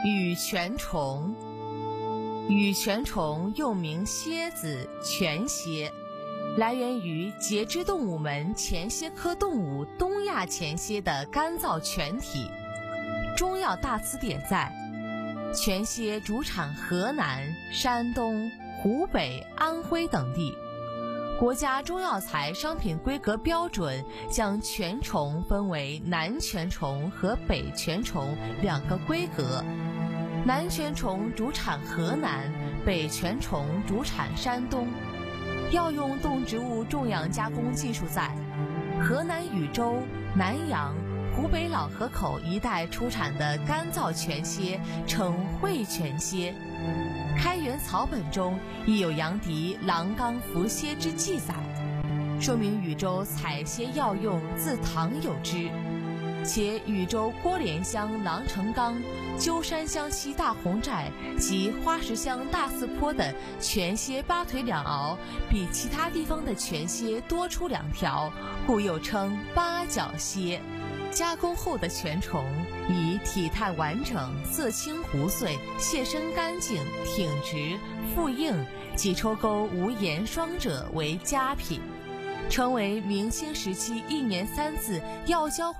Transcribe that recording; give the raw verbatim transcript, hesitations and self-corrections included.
羽泉虫。羽泉虫又名蝎子、泉蝎，来源于节肢动物门前蝎科动物东亚前蝎的干燥泉体。中药大词典载，泉蝎主产河南、山东、湖北、安徽等地。国家中药材商品规格标准将泉虫分为南泉虫和北泉虫两个规格。南泉虫主产河南，北泉虫主产山东。药用动植物种养加工技术在河南禹州、南阳、湖北老河口一带出产的干燥泉蝎称会泉蝎。开元草本中亦有杨迪郎冈伏蝎之记载，说明禹州采蝎药用自唐有之。且禹州郭连乡郎城冈、鸠山乡西大红寨及花石乡大寺坡的泉蝎八腿两螯比其他地方的泉蝎多出两条，故又称八角蝎。加工后的泉虫以体态完整、色清无碎、蟹身干净、挺直、腹硬及抽沟无盐霜者为佳品，成为明清时期一年三次药交